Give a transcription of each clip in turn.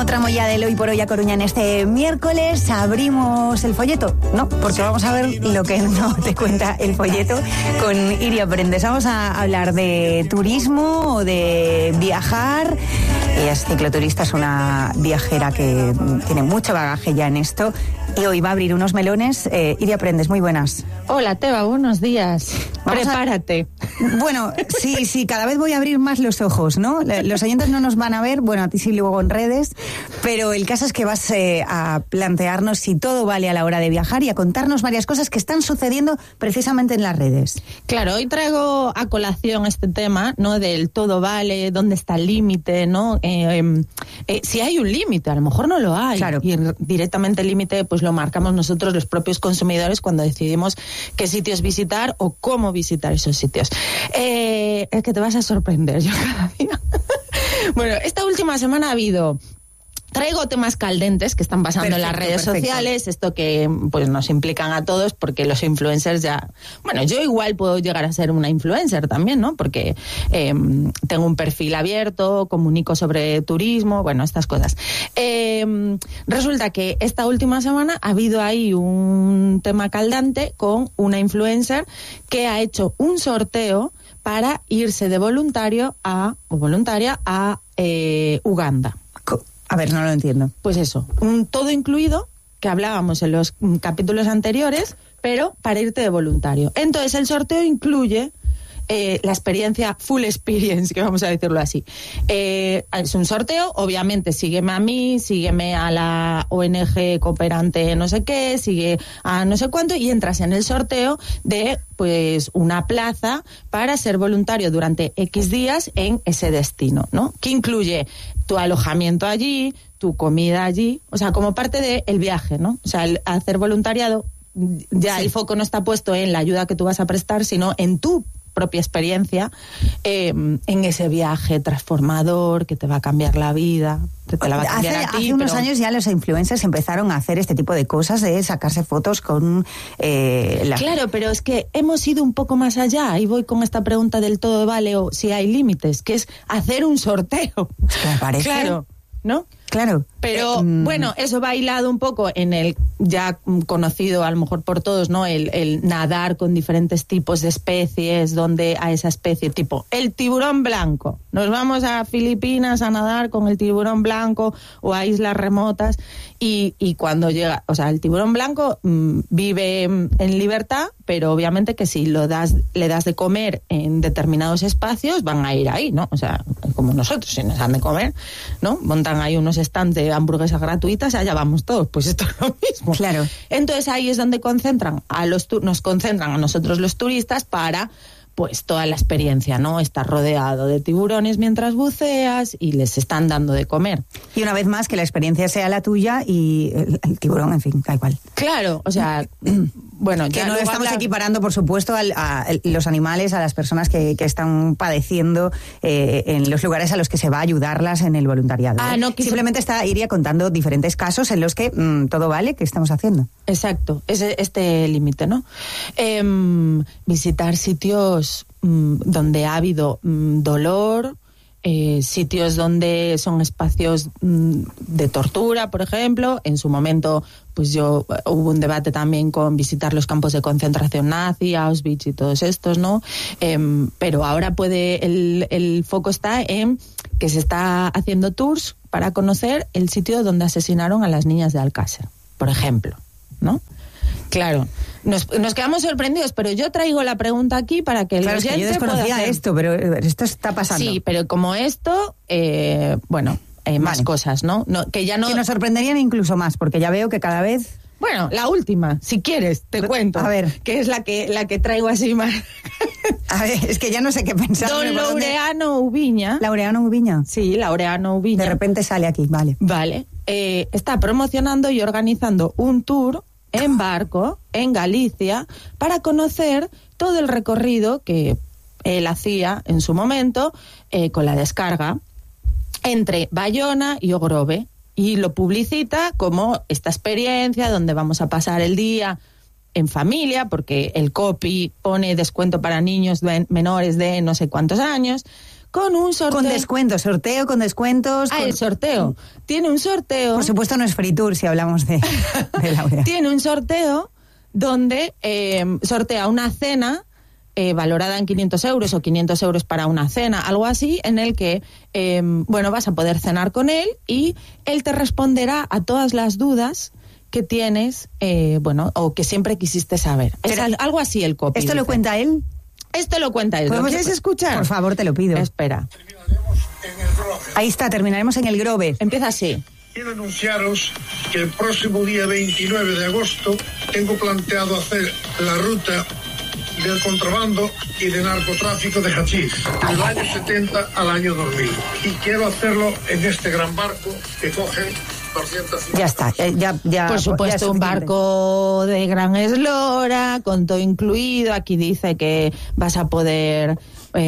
Último tramo ya del Hoy por Hoy a Coruña en este miércoles. Abrimos el folleto, ¿no? Porque vamos a ver lo que no te cuenta el folleto con Iria Prendes. Vamos a hablar de turismo o de viajar. Ella es cicloturista, es una viajera que tiene mucho bagaje ya en esto. Y hoy va a abrir unos melones. Iria Prendes, muy buenas. Hola, Teba, buenos días. Prepárate. Bueno, sí, cada vez voy a abrir más los ojos, ¿no? Los oyentes no nos van a ver, bueno, a ti sí luego en redes, pero el caso es que vas a plantearnos si todo vale a la hora de viajar y a contarnos varias cosas que están sucediendo precisamente en las redes. Claro, hoy traigo a colación este tema, ¿no? Del todo vale, dónde está el límite, ¿no? Si hay un límite, a lo mejor no lo hay. Claro. Y directamente el límite pues lo marcamos nosotros los propios consumidores cuando decidimos qué sitios visitar o cómo visitar esos sitios. Es que te vas a sorprender yo cada día. Bueno, esta última semana ha habido... Traigo temas caldentes que están pasando en las redes sociales, esto que pues nos implican a todos porque los influencers ya... Bueno, yo igual puedo llegar a ser una influencer también, ¿no? Porque tengo un perfil abierto, comunico sobre turismo, bueno, estas cosas. Resulta que esta última semana ha habido ahí un tema caldente con una influencer que ha hecho un sorteo para irse de voluntaria a Uganda. A ver, no lo entiendo. Pues eso, un todo incluido, que hablábamos en los capítulos anteriores, pero para irte de voluntario. Entonces, el sorteo incluye la experiencia, full experience, que vamos a decirlo así. Es un sorteo, obviamente, sígueme a mí, sígueme a la ONG cooperante no sé qué, sigue a no sé cuánto, y entras en el sorteo de pues una plaza para ser voluntario durante X días en ese destino, ¿no? Que incluye tu alojamiento allí, tu comida allí, o sea, como parte del viaje, ¿no? O sea, el hacer voluntariado, ya sí. El foco no está puesto en la ayuda que tú vas a prestar, sino en tu propia experiencia en ese viaje transformador que te va a cambiar la vida, que te la va a cambiar a ti. Hace unos años ya los influencers empezaron a hacer este tipo de cosas, de sacarse fotos con... Claro, pero es que hemos ido un poco más allá, y voy con esta pregunta del todo vale o si hay límites, que es hacer un sorteo. Es que me parece... Claro, ¿no? Claro. Pero, bueno, eso va hilado un poco en el ya conocido, a lo mejor por todos, ¿no? El nadar con diferentes tipos de especies, donde a esa especie, tipo, el tiburón blanco. Nos vamos a Filipinas a nadar con el tiburón blanco o a islas remotas y cuando llega, o sea, el tiburón blanco vive en libertad, pero obviamente que si le das de comer en determinados espacios, van a ir ahí, ¿no? O sea, como nosotros, si nos dan de comer, ¿no? Montan ahí unos stands de hamburguesas gratuitas, allá vamos todos, pues esto es lo mismo. Claro. Entonces ahí es donde nos concentran a nosotros los turistas para pues toda la experiencia, ¿no? Estar rodeado de tiburones mientras buceas y les están dando de comer. Y una vez más que la experiencia sea la tuya y el tiburón, en fin, da igual. Claro, o sea, bueno, que no estamos equiparando, por supuesto, a los animales, a las personas que están padeciendo en los lugares a los que se va a ayudarlas en el voluntariado. Simplemente iría contando diferentes casos en los que todo vale, ¿qué estamos haciendo? Exacto, este límite, ¿no? Visitar sitios donde ha habido dolor, sitios donde son espacios de tortura, por ejemplo. En su momento, pues hubo un debate también con visitar los campos de concentración nazi, Auschwitz y todos estos, ¿no? Pero ahora el foco está en que se está haciendo tours para conocer el sitio donde asesinaron a las niñas de Alcácer, por ejemplo, ¿no? Claro, nos quedamos sorprendidos, pero yo traigo la pregunta aquí para que el oyente es que yo desconocía esto, pero esto está pasando. Sí, pero como esto, más cosas, ¿no? Que nos sorprenderían incluso más, porque ya veo que cada vez... Bueno, la última, si quieres, te cuento. A ver. Que es la que traigo así más... A ver, es que ya no sé qué pensar. Don Laureano Ubiña. ¿Laureano Ubiña? Sí, Laureano Ubiña. De repente sale aquí, vale. Vale. Está promocionando y organizando un tour en barco en Galicia para conocer todo el recorrido que él hacía en su momento con la descarga entre Bayona y Ogrove, y lo publicita como esta experiencia donde vamos a pasar el día en familia, porque el copy pone descuento para niños menores de no sé cuántos años, con un sorteo. Con descuentos, sorteo con descuentos. El sorteo. Tiene un sorteo. Por supuesto no es Free Tour si hablamos de Laura. Tiene un sorteo donde sortea una cena valorada en 500 euros o 500 euros para una cena, algo así, en el que, vas a poder cenar con él y él te responderá a todas las dudas que tienes, o que siempre quisiste saber. Es algo así el copy. ¿Esto lo cuenta él? Esto lo cuenta él. ¿Lo quieres escuchar? Por favor, te lo pido. Espera. Ahí está, terminaremos en el Grove. Empieza así. Quiero anunciaros que el próximo día 29 de agosto tengo planteado hacer la ruta del contrabando y de narcotráfico de hachís, del año 70 al año 2000. Y quiero hacerlo en este gran barco que coge 250. Ya está, ya. Por supuesto, un barco de gran eslora, con todo incluido. Aquí dice que vas a poder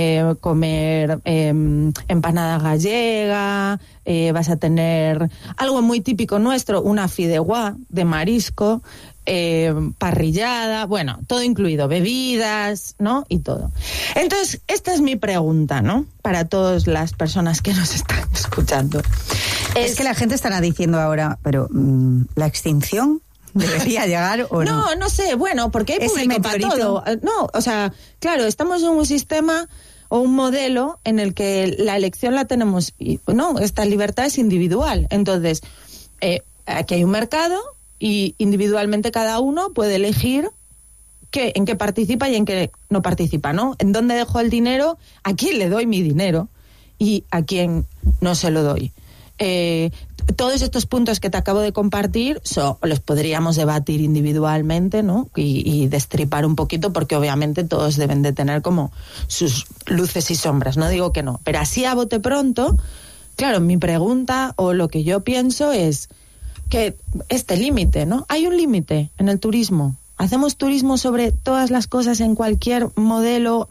comer empanada gallega, vas a tener algo muy típico nuestro, una fideuá de marisco, parrillada, bueno, todo incluido, bebidas, ¿no? Y todo. Entonces, esta es mi pregunta, ¿no? Para todas las personas que nos están escuchando. Es que la gente estará diciendo ahora, pero ¿la extinción debería llegar o no? No sé, bueno, porque hay público para todo. No, o sea, claro, estamos en un sistema o un modelo en el que la elección la tenemos, esta libertad es individual. Entonces, aquí hay un mercado y individualmente cada uno puede elegir en qué participa y en qué no participa, ¿no? En dónde dejo el dinero, a quién le doy mi dinero y a quién no se lo doy. Todos estos puntos que te acabo de compartir los podríamos debatir individualmente, ¿no? Y destripar un poquito, porque obviamente todos deben de tener como sus luces y sombras, no digo que no, pero así a bote pronto, claro, mi pregunta o lo que yo pienso es que este límite, ¿no? Hay un límite en el turismo. Hacemos turismo sobre todas las cosas en cualquier modelo,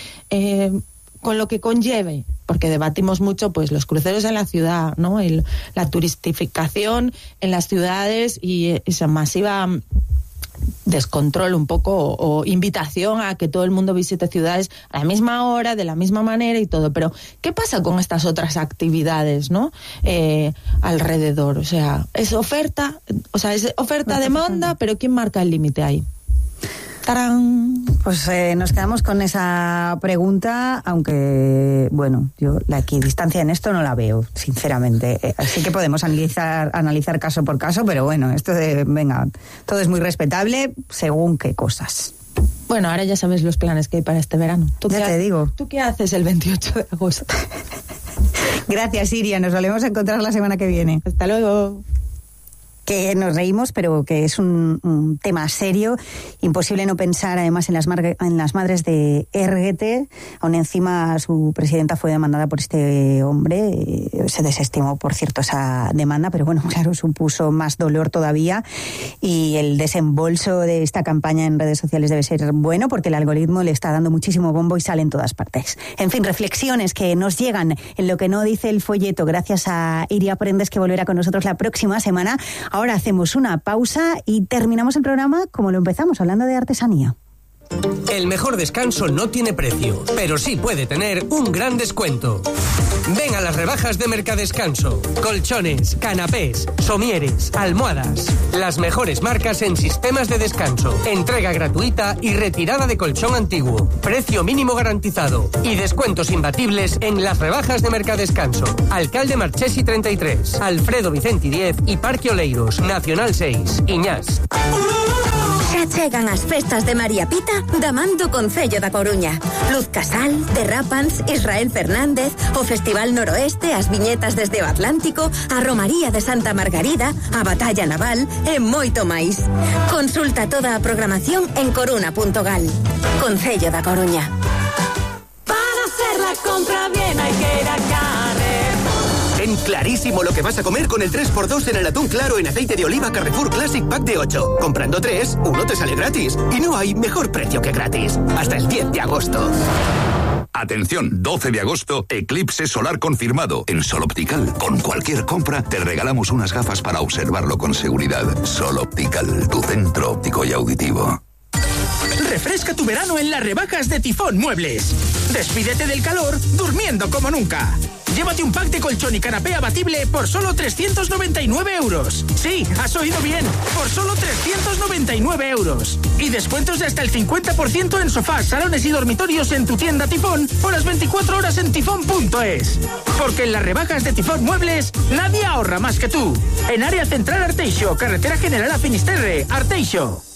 con lo que conlleve, porque debatimos mucho pues los cruceros en la ciudad, ¿no? La turistificación en las ciudades y esa masiva descontrol un poco o invitación a que todo el mundo visite ciudades a la misma hora, de la misma manera y todo. Pero ¿qué pasa con estas otras actividades, ¿no? Alrededor, o sea, es oferta, demanda, pero ¿quién marca el límite ahí? ¡Tarán! Pues nos quedamos con esa pregunta, aunque, yo la equidistancia en esto no la veo, sinceramente. Así que podemos analizar caso por caso, pero esto todo es muy respetable según qué cosas. Bueno, ahora ya sabes los planes que hay para este verano. Ya te digo. ¿Tú qué haces el 28 de agosto? Gracias, Iria. Nos volvemos a encontrar la semana que viene. Hasta luego. Que nos reímos, pero que es un tema serio, imposible no pensar además en las madres de Erguete. Aún encima su presidenta fue demandada por este hombre, se desestimó por cierto esa demanda, pero claro, supuso más dolor todavía, y el desembolso de esta campaña en redes sociales debe ser bueno, porque el algoritmo le está dando muchísimo bombo y sale en todas partes. En fin, reflexiones que nos llegan en lo que no dice el folleto, gracias a Iria Prendes, que volverá con nosotros la próxima semana. Ahora hacemos una pausa y terminamos el programa como lo empezamos, hablando de artesanía. El mejor descanso no tiene precio, pero sí puede tener un gran descuento. Ven a las rebajas de Mercadescanso. Colchones, canapés, somieres, almohadas. Las mejores marcas en sistemas de descanso. Entrega gratuita y retirada de colchón antiguo. Precio mínimo garantizado. Y descuentos imbatibles en las rebajas de Mercadescanso. Alcalde Marchesi 33, Alfredo Vicenti 10 y Parque Oleiros, Nacional 6, Iñás. Xa chegan as festas de María Pita da man do Concello da Coruña. Luz Casal, Derrapans, Israel Fernández, o Festival Noroeste, as viñetas desde o Atlántico, a Romaría de Santa Margarida, a Batalla Naval e moito máis. Consulta toda a programación en coruna.gal. Concello da Coruña. Para hacer la compra bien hay que ir a Carrefour. Ten clarísimo lo que vas a comer con el 3x2 en el atún claro en aceite de oliva Carrefour Classic Pack de 8. Comprando 3, uno te sale gratis. Y no hay mejor precio que gratis. Hasta el 10 de agosto. Atención, 12 de agosto, eclipse solar confirmado en Sol Optical. Con cualquier compra te regalamos unas gafas para observarlo con seguridad. Sol Optical, tu centro óptico y auditivo. Refresca tu verano en las rebajas de Tifón Muebles. Despídete del calor durmiendo como nunca. Llévate un pack de colchón y canapé abatible por solo 399 euros. Sí, has oído bien, por solo 399 euros. Y descuentos de hasta el 50% en sofás, salones y dormitorios en tu tienda Tifón por las 24 horas en tifón.es. Porque en las rebajas de Tifón Muebles, nadie ahorra más que tú. En área central Arteixo, carretera general a Finisterre, Arteixo.